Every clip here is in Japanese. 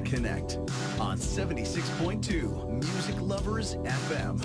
Connect on 76.2 Music Lovers FM。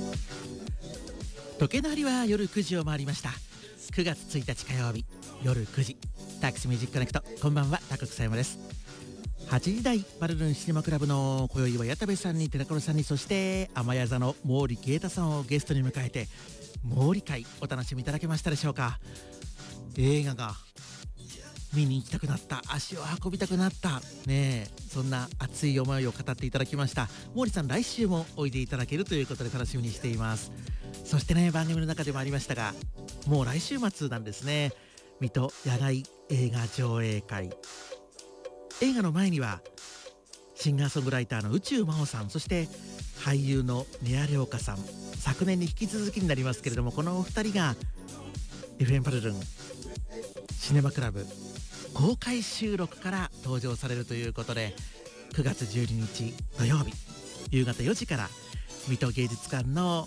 時計の針は夜9時を回りました。9月1日火曜日夜9時、タクシミュージックコネクト。こんばんは、タク草山です。8時台バルルンシネマクラブの今宵は矢田部さんに寺門さんに、そして雨や座の毛利啓太さんをゲストに迎えて毛利会お楽しみいただけましたでしょうか。映画が見に行きたくなった、足を運びたくなったねえ、そんな熱い思いを語っていただきました。毛利さん、来週もおいでいただけるということで楽しみにしています。そしてね、番組の中でもありましたが、もう来週末なんですね。水戸野外映画上映会。映画の前にはシンガーソングライターの宇宙真央さん、そして俳優の根谷良香さん、昨年に引き続きになりますけれども、このお二人が FM パルルンシネマクラブ公開収録から登場されるということで、9月12日土曜日夕方4時から水戸芸術館の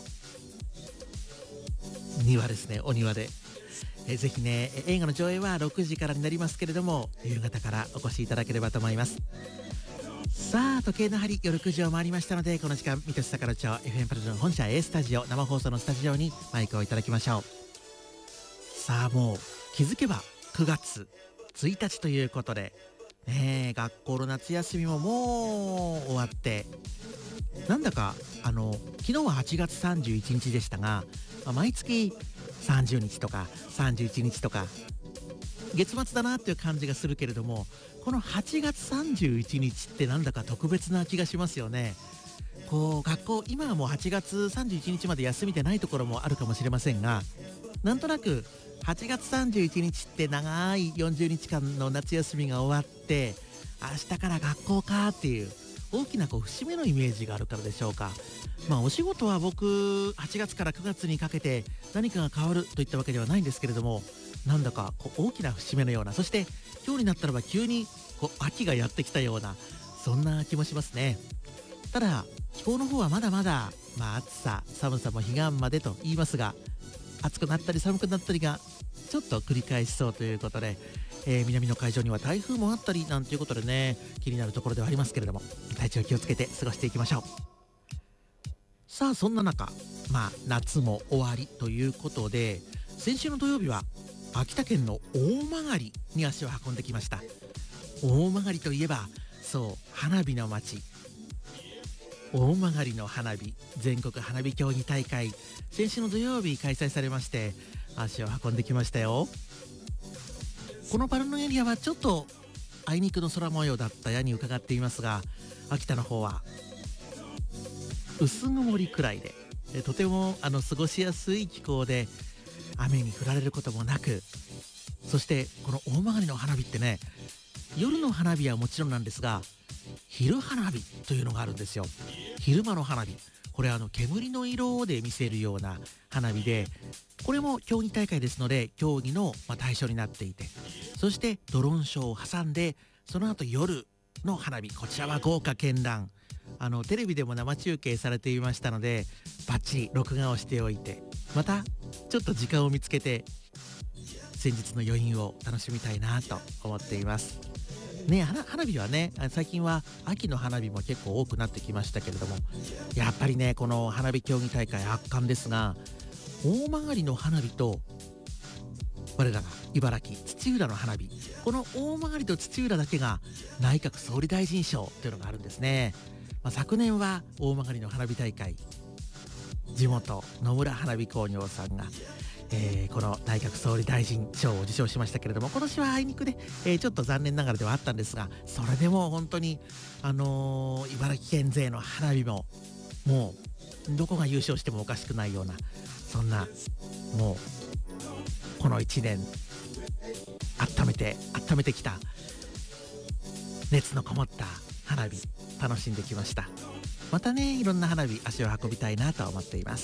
庭ですね、お庭でぜひね、映画の上映は6時からになりますけれども、夕方からお越しいただければと思います。さあ、時計の針夜9時を回りましたので、この時間水戸市坂野町 FM パルルン本社 A スタジオ生放送のスタジオにマイクをいただきましょう。さあ、もう気づけば9月1日ということでね、学校の夏休みももう終わって、なんだか昨日は8月31日でしたが、毎月30日とか31日とか月末だなっていう感じがするけれども、この8月31日ってなんだか特別な気がしますよね。こう学校、今はもう8月31日まで休みでないところもあるかもしれませんが、なんとなく8月31日って長い40日間の夏休みが終わって、明日から学校かっていう大きな節目のイメージがあるからでしょうか。お仕事は僕8月から9月にかけて何かが変わるといったわけではないんですけれども、なんだか大きな節目のような、そして今日になったらば急に秋がやってきたような、そんな気もしますね。ただ気候の方はまだまだ、暑さ寒さも彼岸までと言いますが、暑くなったり寒くなったりがちょっと繰り返しそうということで、南の海上には台風もあったりなんていうことでね、気になるところではありますけれども、体調気をつけて過ごしていきましょう。さあ、そんな中、夏も終わりということで、先週の土曜日は秋田県の大曲に足を運んできました。大曲といえば、そう、花火の街、大曲の花火全国花火競技大会、先週の土曜日開催されまして、足を運んできましたよ。このパルルンエリアはちょっとあいにくの空模様だったやに伺っていますが、秋田の方は薄曇りくらいで、とても過ごしやすい気候で、雨に降られることもなく、そしてこの大曲の花火ってね、夜の花火はもちろんなんですが、昼花火というのがあるんですよ。昼間の花火、これ煙の色で見せるような花火で、これも競技大会ですので競技の対象になっていて、そしてドローンショーを挟んで、その後夜の花火、こちらは豪華絢爛、テレビでも生中継されていましたので、バッチリ録画をしておいて、またちょっと時間を見つけて先日の余韻を楽しみたいなと思っていますね。花火はね、最近は秋の花火も結構多くなってきましたけれども、やっぱりね、この花火競技大会圧巻ですが、大曲の花火と我らが茨城土浦の花火、この大曲と土浦だけが内閣総理大臣賞というのがあるんですね。昨年は大曲の花火大会、地元野村花火工業さんが、この内閣総理大臣賞を受賞しましたけれども、今年はあいにくで、ちょっと残念ながらではあったんですが、それでも本当に茨城県勢の花火ももうどこが優勝してもおかしくないような、そんなもうこの1年温めてきた熱のこもった花火楽しんできました。またね、いろんな花火足を運びたいなと思っています。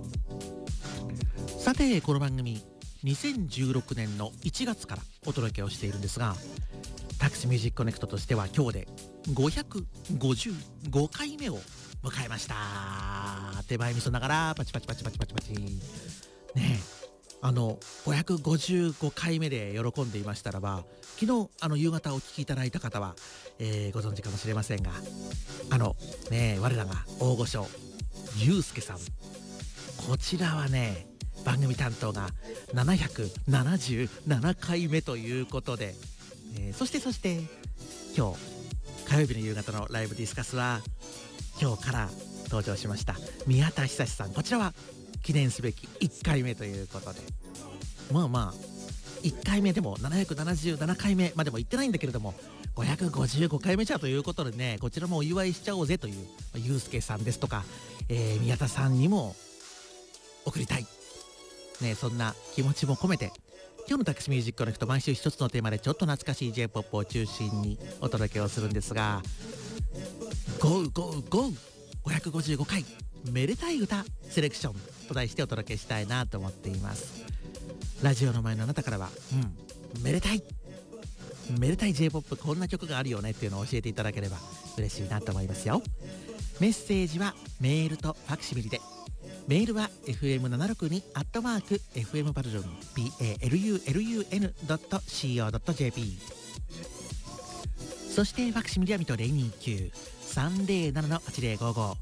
さて、この番組2016年の1月からお届けをしているんですが、タクシーミュージックコネクトとしては今日で555回目を迎えました。手前味噌ながらパチパチパチパチパチパチねえ、 555回目で喜んでいましたらば、昨日夕方お聞きいただいた方は、ご存知かもしれませんが、我らが大御所ゆうすけさん、こちらはね番組担当が777回目ということで、そして今日火曜日の夕方のライブディスカスは今日から登場しました宮田久さん、こちらは記念すべき1回目ということで、まあ1回目でも777回目までも行ってないんだけれども、555回目じゃということでね、こちらもお祝いしちゃおうぜという、ゆうすけさんですとか、宮田さんにも送りたい、そんな気持ちも込めて、今日のタクシーミュージックコネクト、毎週一つのテーマでちょっと懐かしい J-POP を中心にお届けをするんですが、555回めでたい歌セレクションと題してお届けしたいなと思っています。ラジオの前のあなたからは、めでたい J-POP こんな曲があるよねっていうのを教えていただければ嬉しいなと思いますよ。メッセージはメールとファクシミリで、メールは fm762@palun.co.jp、 そしてファクシミリはミト029-307-8055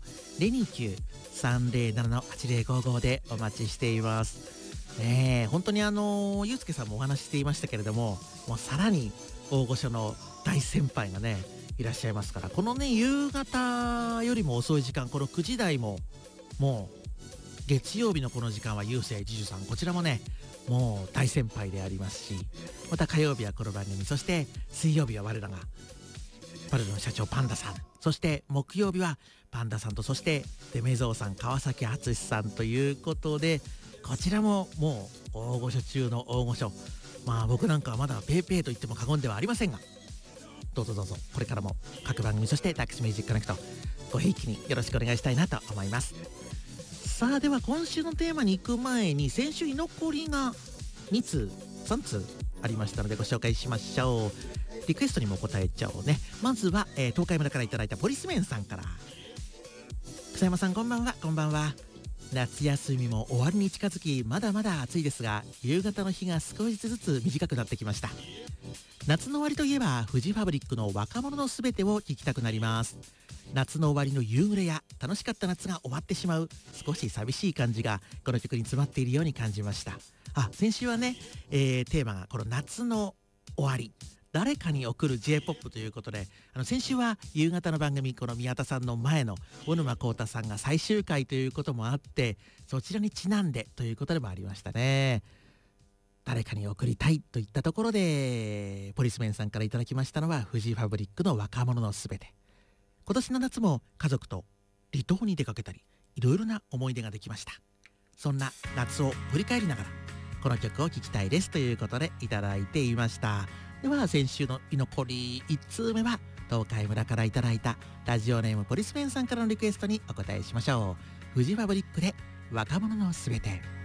029-307-8055でお待ちしています。本当にゆうすけさんもお話ししていましたけれども、もうさらに大御所の大先輩がねいらっしゃいますから、このね夕方よりも遅い時間、この9時台ももう月曜日のこの時間はゆうせいじじゅさん、こちらもねもう大先輩でありますし、また火曜日はこの番組、そして水曜日は我らがパルルの社長パンダさん、そして木曜日はパンダさんと、そしてデメゾーさん、川崎敦さんということで、こちらももう大御所中の大御所、僕なんかはまだペーペーと言っても過言ではありませんが、どうぞこれからも各番組、そしてタクシーミュージックコネクトごひいきによろしくお願いしたいなと思います。さあ、では今週のテーマに行く前に、先週居残りが2通3通ありましたのでご紹介しましょう。リクエストにも答えちゃおうね。まずは、東海村からいただいたポリスメンさんから。草山さん、こんばんは。こんばんは。夏休みも終わりに近づき、まだまだ暑いですが、夕方の日が少しずつ短くなってきました。夏の終わりといえばフジファブリックの若者のすべてを聴きたくなります。夏の終わりの夕暮れや楽しかった夏が終わってしまう少し寂しい感じがこの曲に詰まっているように感じました。先週はね、テーマがこの夏の終わり、誰かに送る J-POP ということで、先週は夕方の番組、この宮田さんの前の小沼孝太さんが最終回ということもあって、そちらにちなんでということでもありましたね。誰かに送りたいといったところで、ポリスメンさんからいただきましたのはフジファブリックの若者のすべて。今年の夏も家族と離島に出かけたり、いろいろな思い出ができました。そんな夏を振り返りながらこの曲を聴きたいですということでいただいていました。では先週の居残り1通目は東海村からいただいたラジオネームポリスメンさんからのリクエストにお答えしましょう。フジファブリックで若者のすべて。